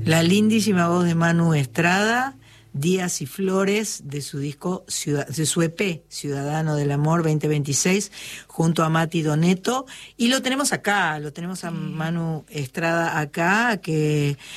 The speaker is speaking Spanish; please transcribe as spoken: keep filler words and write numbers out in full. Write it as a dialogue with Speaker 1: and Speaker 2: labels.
Speaker 1: La lindísima voz de Manu Estrada, Días y Flores, de su disco, de su E P, Ciudadano del Amor veinte veintiséis, junto a Mati Doneto. Y lo tenemos acá, lo tenemos a Manu Estrada acá, que